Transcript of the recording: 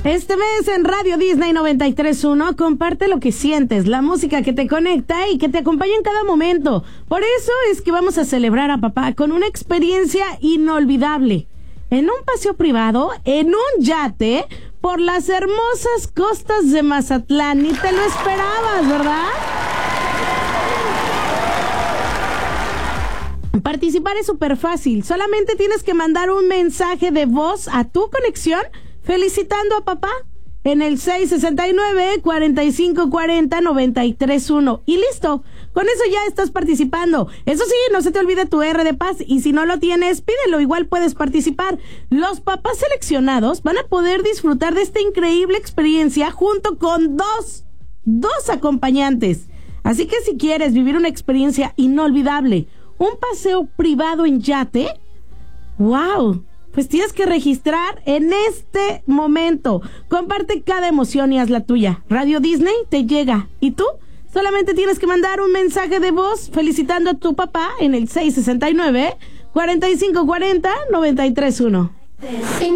Este mes en Radio Disney 93.1 comparte lo que sientes, la música que te conecta y que te acompaña en cada momento. Por eso es que vamos a celebrar a papá con una experiencia inolvidable. En un paseo privado, en un yate, por las hermosas costas de Mazatlán. Ni te lo esperabas, ¿verdad? Participar es súper fácil. Solamente tienes que mandar un mensaje de voz a tu conexión felicitando a papá en el 669-4540-931 y listo, con eso ya estás participando. Eso sí, no se te olvide tu R de paz y si no lo tienes, pídelo, igual puedes participar. Los papás seleccionados van a poder disfrutar de esta increíble experiencia junto con dos acompañantes. Así que si quieres vivir una experiencia inolvidable, un paseo privado en yate, ¡wow!, pues tienes que registrar en este momento. Comparte cada emoción y haz la tuya. Radio Disney te llega. ¿Y tú? Solamente tienes que mandar un mensaje de voz felicitando a tu papá en el 669-4540-931.